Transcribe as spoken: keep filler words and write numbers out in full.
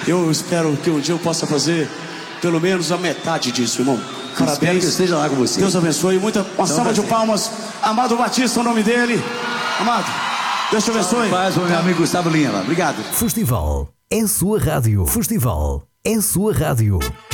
Eu espero que um dia eu possa fazer pelo menos a metade disso, irmão. Parabéns. Espero que eu esteja lá com você. Deus abençoe. Muita, uma então, salva de palmas. Amado Batista, o nome dele. Amado, Deus te abençoe. Paz, meu amigo Gustavo Lima. Obrigado. Festival é sua rádio. Festival é sua rádio.